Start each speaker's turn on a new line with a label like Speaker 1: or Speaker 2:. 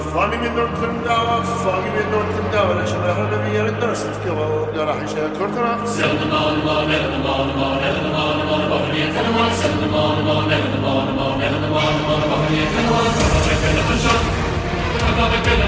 Speaker 1: فاني من نورتن داوا فاني من نورتن داوا لا شبه هذا بيا الدرس كبا لا راح يشكر ترى
Speaker 2: سلم الله نهدم الله نهدم الله بحرية كلمات سلم الله نهدم الله نهدم الله بحرية كلمات بحرية كلمات